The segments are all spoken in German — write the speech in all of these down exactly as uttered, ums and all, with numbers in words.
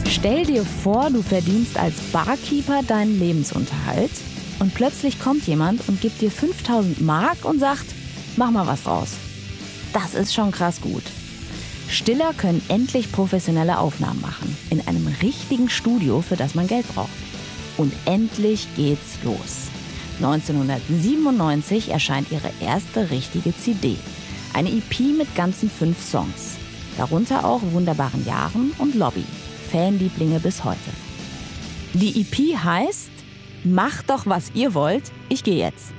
Stell dir vor, du verdienst als Barkeeper deinen Lebensunterhalt und plötzlich kommt jemand und gibt dir fünftausend Mark und sagt, mach mal was draus. Das ist schon krass gut. Stiller können endlich professionelle Aufnahmen machen. In einem richtigen Studio, für das man Geld braucht. Und endlich geht's los. neunzehnhundertsiebenundneunzig erscheint ihre erste richtige C D. Eine E P mit ganzen fünf Songs. Darunter auch Wunderbaren Jahren und Lobby. Fanlieblinge bis heute. Die E P heißt Macht doch, was ihr wollt, ich gehe jetzt.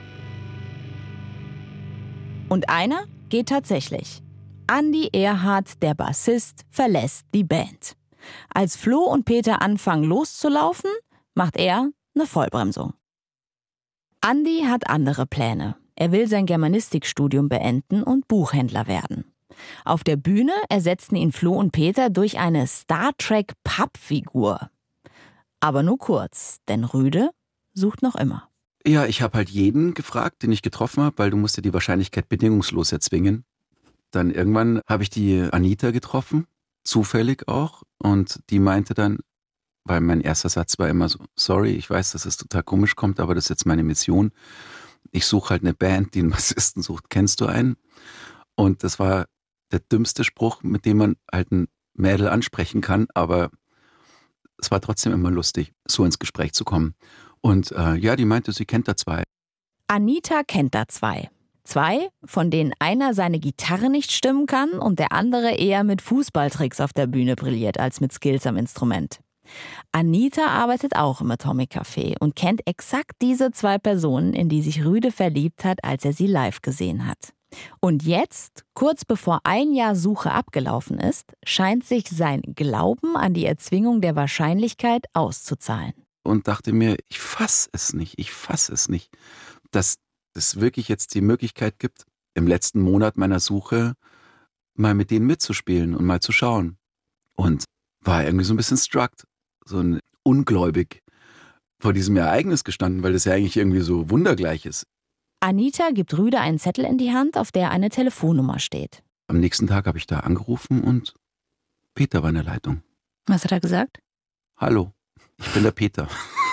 Und einer geht tatsächlich. Andi Erhardt, der Bassist, verlässt die Band. Als Flo und Peter anfangen loszulaufen, macht er eine Vollbremsung. Andi hat andere Pläne. Er will sein Germanistikstudium beenden und Buchhändler werden. Auf der Bühne ersetzten ihn Flo und Peter durch eine Star Trek-Pappfigur. Aber nur kurz, denn Rüde sucht noch immer. Ja, ich habe halt jeden gefragt, den ich getroffen habe, weil du musst ja die Wahrscheinlichkeit bedingungslos erzwingen. Dann irgendwann habe ich die Anita getroffen, zufällig auch. Und die meinte dann, weil mein erster Satz war immer so, sorry, ich weiß, dass es total komisch kommt, aber das ist jetzt meine Mission. Ich suche halt eine Band, die einen Bassisten sucht. Kennst du einen? Und das war der dümmste Spruch, mit dem man halt ein Mädel ansprechen kann, aber es war trotzdem immer lustig, so ins Gespräch zu kommen. Und äh, ja, die meinte, sie kennt da zwei. Anita kennt da zwei. Zwei, von denen einer seine Gitarre nicht stimmen kann und der andere eher mit Fußballtricks auf der Bühne brilliert als mit Skills am Instrument. Anita arbeitet auch im Atomic Café und kennt exakt diese zwei Personen, in die sich Rüde verliebt hat, als er sie live gesehen hat. Und jetzt, kurz bevor ein Jahr Suche abgelaufen ist, scheint sich sein Glauben an die Erzwingung der Wahrscheinlichkeit auszuzahlen. Und dachte mir, ich fass es nicht, ich fass es nicht, dass es wirklich jetzt die Möglichkeit gibt, im letzten Monat meiner Suche mal mit denen mitzuspielen und mal zu schauen. Und war irgendwie so ein bisschen struck, so ein ungläubig vor diesem Ereignis gestanden, weil das ja eigentlich irgendwie so wundergleich ist. Anita gibt Rüde einen Zettel in die Hand, auf der eine Telefonnummer steht. Am nächsten Tag habe ich da angerufen und Peter war in der Leitung. Was hat er gesagt? Hallo, ich bin der Peter.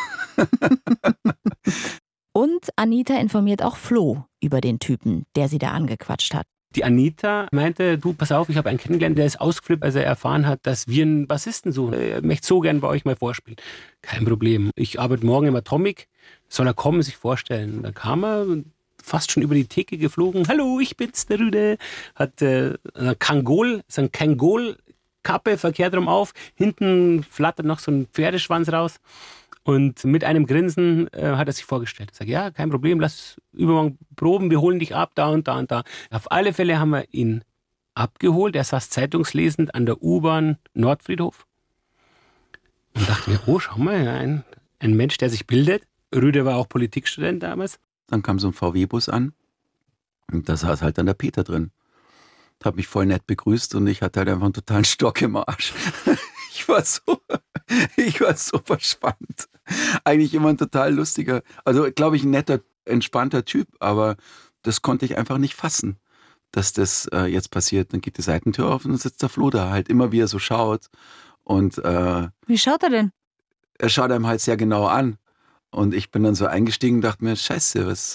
Und Anita informiert auch Flo über den Typen, der sie da angequatscht hat. Die Anita meinte, du, pass auf, ich habe einen kennengelernt, der ist ausgeflippt, als er erfahren hat, dass wir einen Bassisten suchen. Er möchte so gern bei euch mal vorspielen. Kein Problem. Ich arbeite morgen im Atomic. Soll er kommen, sich vorstellen? Und dann kam er fast schon über die Theke geflogen. Hallo, ich bin's, der Rüde. Hat äh, eine Kangol, so eine Kangol-Kappe verkehrt rum auf. Hinten flattert noch so ein Pferdeschwanz raus. Und mit einem Grinsen äh, hat er sich vorgestellt. Ich sage, ja, kein Problem, lass übermorgen proben, wir holen dich ab, da und da und da. Auf alle Fälle haben wir ihn abgeholt. Er saß zeitungslesend an der U-Bahn Nordfriedhof. Und dachte mir, oh, schau mal, ein, ein Mensch, der sich bildet. Rüde war auch Politikstudent damals. Dann kam so ein V W-Bus an und da saß halt dann der Peter drin. Hat mich voll nett begrüßt und ich hatte halt einfach einen totalen Stock im Arsch. Ich war so, ich war so verspannt. Eigentlich immer ein total lustiger, also glaube ich ein netter, entspannter Typ, aber das konnte ich einfach nicht fassen, dass das äh, jetzt passiert. Dann geht die Seitentür auf und dann sitzt der Flo da halt immer, wie er so schaut. Und äh, wie schaut er denn? Er schaut einem halt sehr genau an. Und ich bin dann so eingestiegen und dachte mir, scheiße, was...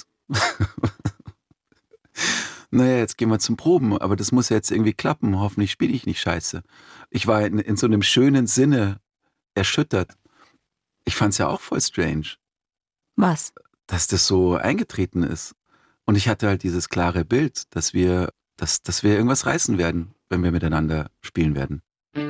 Naja, jetzt gehen wir zum Proben, aber das muss ja jetzt irgendwie klappen. Hoffentlich spiele ich nicht scheiße. Ich war in, in so einem schönen Sinne erschüttert. Ich fand es ja auch voll strange. Was? Dass das so eingetreten ist. Und ich hatte halt dieses klare Bild, dass wir, dass, dass wir irgendwas reißen werden, wenn wir miteinander spielen werden.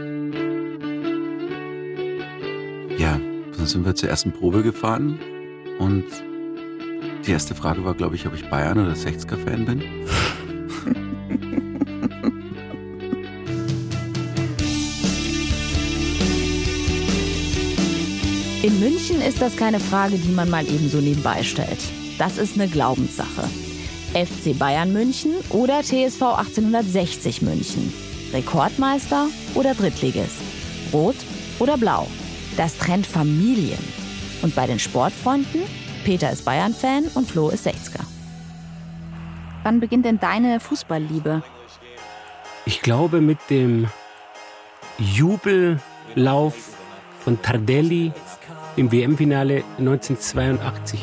Ja, dann sind wir zur ersten Probe gefahren und die erste Frage war, glaube ich, ob ich Bayern- oder sechziger-Fan bin. In München ist das keine Frage, die man mal eben so nebenbei stellt. Das ist eine Glaubenssache. F C Bayern München oder T S V achtzehnhundertsechzig München. Rekordmeister oder Drittligist. Rot oder blau. Das trennt Familien. Und bei den Sportfreunden? Peter ist Bayern-Fan und Flo ist sechziger. Wann beginnt denn deine Fußballliebe? Ich glaube mit dem Jubel Lauf von Tardelli im W M-Finale neunzehnhundertzweiundachtzig,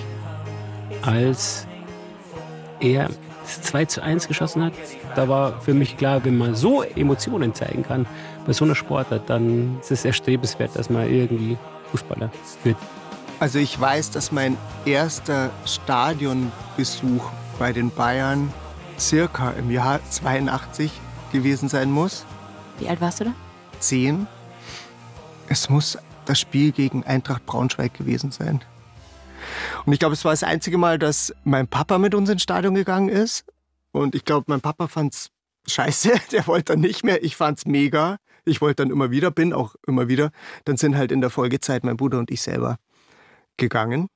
als er das zwei zu eins geschossen hat. Da war für mich klar, wenn man so Emotionen zeigen kann bei so einer Sportart, dann ist es erstrebenswert, dass man irgendwie Fußballer wird. Also ich weiß, dass mein erster Stadionbesuch bei den Bayern circa im Jahr zweiundachtzig gewesen sein muss. Wie alt warst du da? Zehn. Es muss das Spiel gegen Eintracht Braunschweig gewesen sein. Und ich glaube, es war das einzige Mal, dass mein Papa mit uns ins Stadion gegangen ist. Und ich glaube, mein Papa fand's scheiße. Der wollte dann nicht mehr. Ich fand's mega. Ich wollte dann immer wieder, bin auch immer wieder. Dann sind halt in der Folgezeit mein Bruder und ich selber gegangen.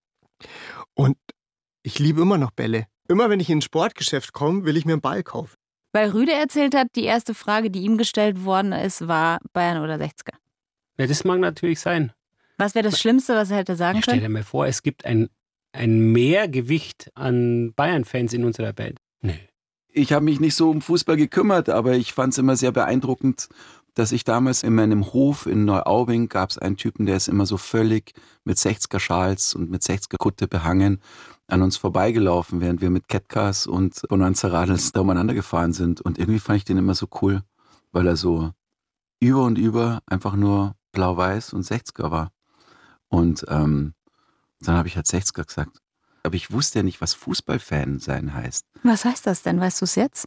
Und ich liebe immer noch Bälle. Immer wenn ich in ein Sportgeschäft komme, will ich mir einen Ball kaufen. Weil Rüde erzählt hat, die erste Frage, die ihm gestellt worden ist, war Bayern oder sechziger. Ja, das mag natürlich sein. Was wäre das Schlimmste, was er hätte sagen Ja, stell können? dir mal vor, es gibt ein, ein Mehrgewicht an Bayern-Fans in unserer Band. Nee. Ich habe mich nicht so um Fußball gekümmert, aber ich fand es immer sehr beeindruckend, dass ich damals in meinem Hof in Neuaubing gab es einen Typen, der ist immer so völlig mit sechziger-Schals und mit sechziger-Kutte behangen an uns vorbeigelaufen, während wir mit Catcars und Bonanza-Radls da umeinander gefahren sind. Und irgendwie fand ich den immer so cool, weil er so über und über einfach nur blau-weiß und sechziger war. Und ähm, dann habe ich halt sechziger gesagt. Aber ich wusste ja nicht, was Fußballfan sein heißt. Was heißt das denn? Weißt du es jetzt?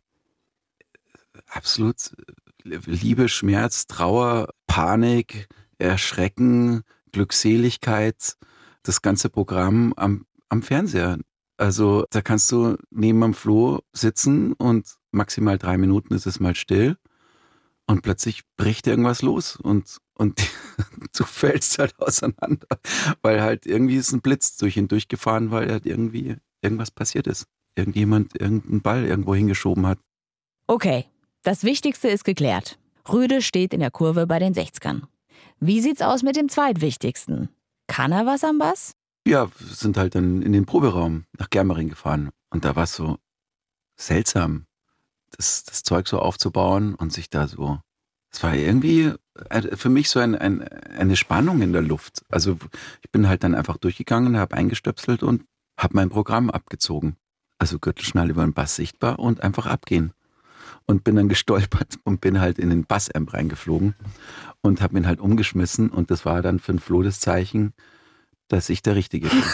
Absolut Liebe, Schmerz, Trauer, Panik, Erschrecken, Glückseligkeit, das ganze Programm am, am Fernseher. Also da kannst du neben am Floh sitzen und maximal drei Minuten ist es mal still und plötzlich bricht irgendwas los und, und du fällst halt auseinander, weil halt irgendwie ist ein Blitz durch ihn durchgefahren, weil halt irgendwie irgendwas passiert ist. Irgendjemand irgendeinen Ball irgendwo hingeschoben hat. Okay, das Wichtigste ist geklärt. Rüde steht in der Kurve bei den sechzigern. Wie sieht's aus mit dem Zweitwichtigsten? Kann er was am Bass? Ja, wir sind halt dann in den Proberaum nach Germering gefahren und da war es so seltsam, das, das Zeug so aufzubauen und sich da so, es war irgendwie für mich so ein, ein, eine Spannung in der Luft. Also ich bin halt dann einfach durchgegangen, habe eingestöpselt und habe mein Programm abgezogen. Also Gürtelschnall über den Bass sichtbar und einfach abgehen. Und bin dann gestolpert und bin halt in den Bassamp reingeflogen und habe ihn halt umgeschmissen und das war dann für ein Flo das Zeichen, dass ich der Richtige bin.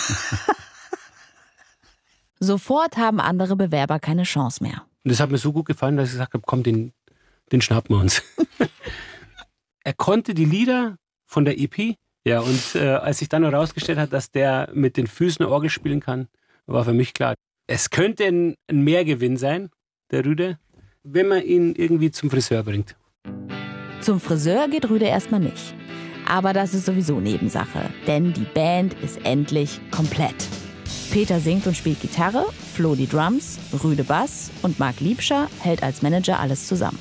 Sofort haben andere Bewerber keine Chance mehr. Und das hat mir so gut gefallen, dass ich gesagt habe, komm, den, den schnappen wir uns. Er konnte die Lieder von der E P. Ja, und äh, als sich dann herausgestellt hat, dass der mit den Füßen Orgel spielen kann, war für mich klar, es könnte ein, ein Mehrgewinn sein, der Rüde, wenn man ihn irgendwie zum Friseur bringt. Zum Friseur geht Rüde erstmal nicht. Aber das ist sowieso Nebensache, denn die Band ist endlich komplett. Peter singt und spielt Gitarre, Flo die Drums, Rüde Bass und Marc Liebscher hält als Manager alles zusammen.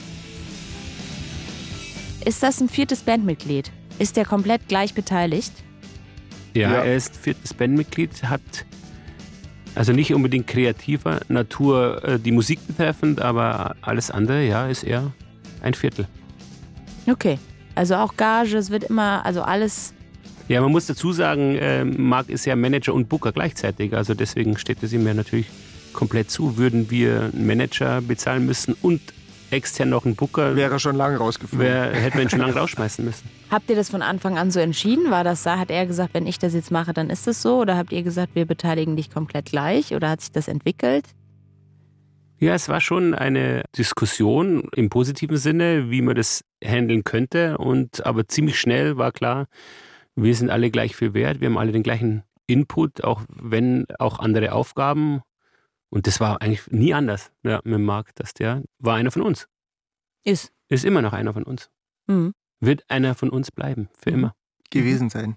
Ist das ein viertes Bandmitglied? Ist der komplett gleich beteiligt? Ja, Ja. er ist viertes Bandmitglied, hat also nicht unbedingt kreativer Natur äh, die Musik betreffend, aber alles andere, ja, ist er ein Viertel. Okay, also auch Gage, es wird immer, also alles... Ja, man muss dazu sagen, äh, Marc ist ja Manager und Booker gleichzeitig, also deswegen steht es ihm ja natürlich komplett zu. Würden wir einen Manager bezahlen müssen und extern noch einen Booker, Wäre schon lange rausgeflogen. wär, hätten wir ihn schon lange rausschmeißen müssen. Habt ihr das von Anfang an so entschieden? War das da? Hat er gesagt, wenn ich das jetzt mache, dann ist das so? Oder habt ihr gesagt, wir beteiligen dich komplett gleich? Oder hat sich das entwickelt? Ja, es war schon eine Diskussion im positiven Sinne, wie man das handeln könnte. Und aber ziemlich schnell war klar, wir sind alle gleich viel wert. Wir haben alle den gleichen Input, auch wenn auch andere Aufgaben. Und das war eigentlich nie anders, ja, mit Marc, dass der war einer von uns. Ist. Ist immer noch einer von uns. Mhm. Wird einer von uns bleiben, für immer. gewesen sein.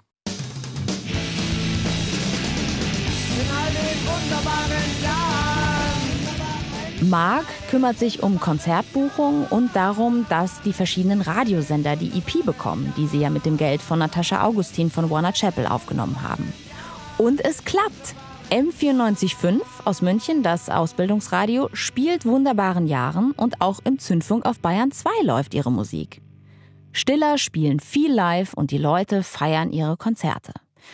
Marc kümmert sich um Konzertbuchung und darum, dass die verschiedenen Radiosender die E P bekommen, die sie ja mit dem Geld von Natascha Augustin von Warner Chappell aufgenommen haben. Und es klappt. M vierundneunzig Komma fünf aus München, das Ausbildungsradio, spielt Wunderbaren Jahren und auch im Zündfunk auf Bayern zwei läuft ihre Musik. Stiller spielen viel live und die Leute feiern ihre Konzerte.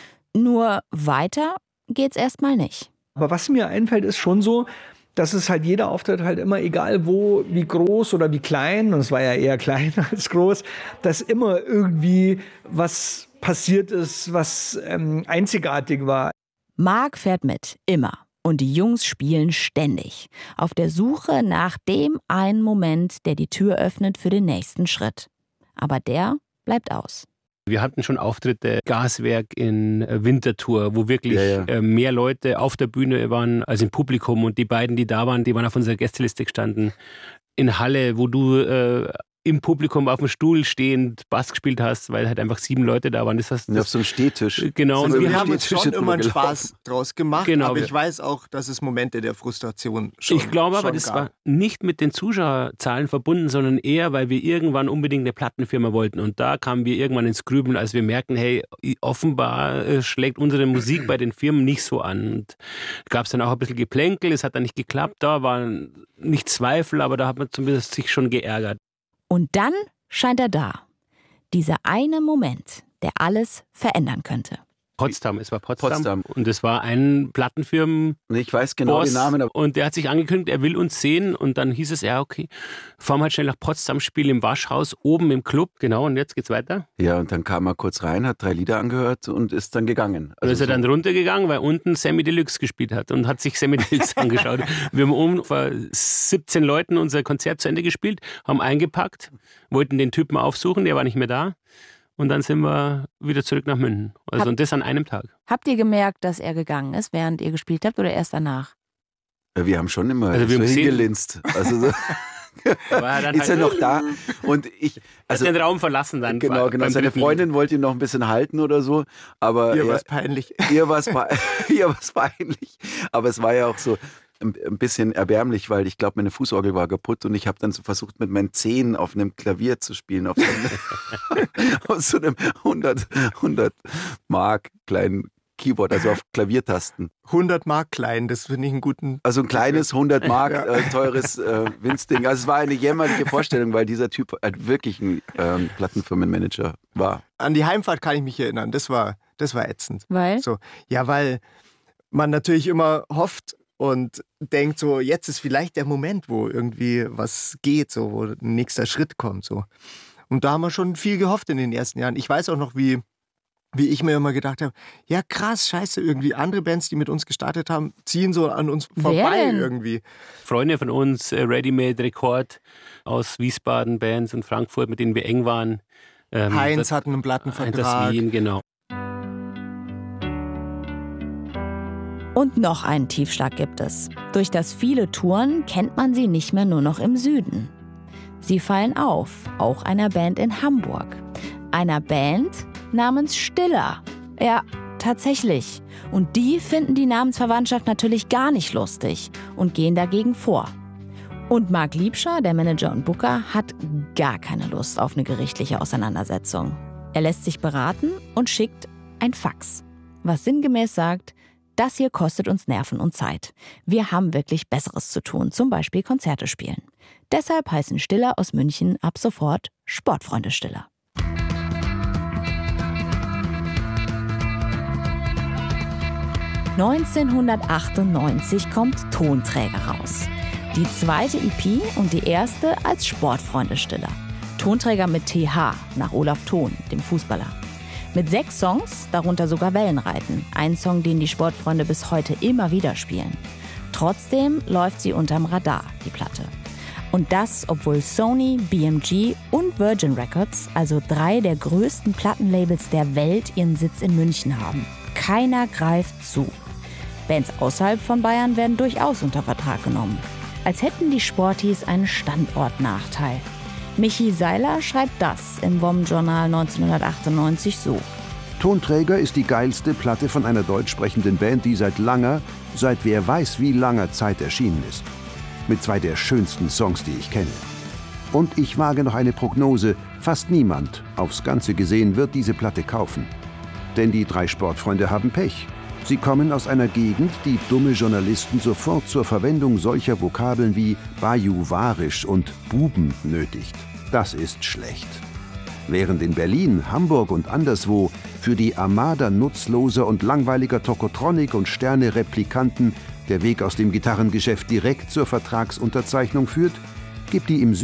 Nur weiter geht's erstmal nicht. Aber was mir einfällt, ist schon so, dass es halt jeder Auftritt halt immer, egal wo, wie groß oder wie klein, und es war ja eher klein als groß, dass immer irgendwie was passiert ist, was ähm, einzigartig war. Marc fährt mit, immer. Und die Jungs spielen ständig. Auf der Suche nach dem einen Moment, der die Tür öffnet für den nächsten Schritt. Aber der bleibt aus. Wir hatten schon Auftritte, Gaswerk in Winterthur, wo wirklich ja, ja. mehr Leute auf der Bühne waren als im Publikum. Und die beiden, die da waren, die waren auf unserer Gästeliste gestanden. In Halle, wo du äh, im Publikum auf dem Stuhl stehend Bass gespielt hast, weil halt einfach sieben Leute da waren. Das heißt, das auf so einem Stehtisch. Genau. Also und wir, wir haben uns schon immer einen Spaß draus gemacht, genau, aber ich weiß auch, dass es Momente der Frustration schon Ich glaube aber, schon das gab. war nicht mit den Zuschauerzahlen verbunden, sondern eher, weil wir irgendwann unbedingt eine Plattenfirma wollten. Und da kamen wir irgendwann ins Grübeln, als wir merken, hey, offenbar äh, schlägt unsere Musik bei den Firmen nicht so an. Und gab es dann auch ein bisschen Geplänkel, es hat dann nicht geklappt, da waren nicht Zweifel, aber da hat man zumindest sich schon geärgert. Und dann scheint er da. Dieser eine Moment, der alles verändern könnte. Potsdam, es war Potsdam. Potsdam. Und es war ein Plattenfirmen. Ich weiß genau Boss, den Namen. Aber und der hat sich angekündigt, er will uns sehen. Und dann hieß es, ja, okay, fahren wir halt schnell nach Potsdam, spielen im Waschhaus, oben im Club. Genau, und jetzt geht's weiter. ja, und dann kam er kurz rein, hat drei Lieder angehört und ist dann gegangen. Und ist er dann runtergegangen, weil unten Sammy Deluxe gespielt hat und hat sich Sammy Deluxe angeschaut. Wir haben um vor siebzehn Leuten unser Konzert zu Ende gespielt, haben eingepackt, wollten den Typen aufsuchen, der war nicht mehr da. Und dann sind wir wieder zurück nach München. Also Hab, und das an einem Tag. Habt ihr gemerkt, dass er gegangen ist, während ihr gespielt habt, oder erst danach? Wir haben schon immer Also wir so haben gesehen- hingelinst. Also so War er dann ist er halt- noch da? Und ich, also hat den Raum verlassen dann. genau, genau. beim Seine dritten Freundin wollte ihn noch ein bisschen halten oder so, aber Ihr er- war es peinlich. ihr war es ihr war's peinlich. Aber es war ja auch so ein ein bisschen erbärmlich, weil ich glaube, meine Fußorgel war kaputt und ich habe dann so versucht, mit meinen Zehen auf einem Klavier zu spielen, auf so einem, auf so einem hundert, hundert Mark kleinen Keyboard, also auf Klaviertasten. hundert Mark klein, das finde ich einen guten... Also ein kleines hundert Mark Ja. äh, teures äh, Winzding. Also es war eine jämmerliche Vorstellung, weil dieser Typ halt wirklich ein ähm, Plattenfirmenmanager war. An die Heimfahrt kann ich mich erinnern, das war, das war ätzend. Weil? So, ja, weil man natürlich immer hofft und denkt so, jetzt ist vielleicht der Moment, wo irgendwie was geht, so, wo ein nächster Schritt kommt. So. Und da haben wir schon viel gehofft in den ersten Jahren. Ich weiß auch noch, wie, wie ich mir immer gedacht habe, ja krass, scheiße, irgendwie andere Bands, die mit uns gestartet haben, ziehen so an uns vorbei denn? irgendwie. Freunde von uns, äh, Ready-Made Record aus Wiesbaden, Bands und Frankfurt, mit denen wir eng waren. Ähm, Heinz das, hat einen das Plattenvertrag. Wien, genau. Und noch einen Tiefschlag gibt es. Durch das viele Touren kennt man sie nicht mehr nur noch im Süden. Sie fallen auf, auch einer Band in Hamburg. Einer Band namens Stiller. Ja, tatsächlich. Und die finden die Namensverwandtschaft natürlich gar nicht lustig und gehen dagegen vor. Und Marc Liebscher, der Manager und Booker, hat gar keine Lust auf eine gerichtliche Auseinandersetzung. Er lässt sich beraten und schickt ein Fax, was sinngemäß sagt: Das hier kostet uns Nerven und Zeit. Wir haben wirklich Besseres zu tun, zum Beispiel Konzerte spielen. Deshalb heißen Stiller aus München ab sofort Sportfreunde Stiller. neunzehnhundertachtundneunzig kommt Tonträger raus. Die zweite E P und die erste als Sportfreunde Stiller. Tonträger mit T H, nach Olaf Thon, dem Fußballer. Mit sechs Songs, darunter sogar Wellenreiten. Ein Song, den die Sportfreunde bis heute immer wieder spielen. Trotzdem läuft sie unterm Radar, die Platte. Und das, obwohl Sony, B M G und Virgin Records, also drei der größten Plattenlabels der Welt, ihren Sitz in München haben. Keiner greift zu. Bands außerhalb von Bayern werden durchaus unter Vertrag genommen. Als hätten die Sporties einen Standortnachteil. Michi Seiler schreibt das im W O M-Journal neunzehnhundertachtundneunzig so. Tonträger ist die geilste Platte von einer deutsch sprechenden Band, die seit langer, seit wer weiß wie langer Zeit erschienen ist. Mit zwei der schönsten Songs, die ich kenne. Und ich wage noch eine Prognose, fast niemand, aufs Ganze gesehen, wird diese Platte kaufen. Denn die drei Sportfreunde haben Pech. Sie kommen aus einer Gegend, die dumme Journalisten sofort zur Verwendung solcher Vokabeln wie bajuwarisch und Buben nötigt. Das ist schlecht. Während in Berlin, Hamburg und anderswo für die Armada nutzloser und langweiliger Tokotronic- und Sterne-Replikanten der Weg aus dem Gitarrengeschäft direkt zur Vertragsunterzeichnung führt, gibt die im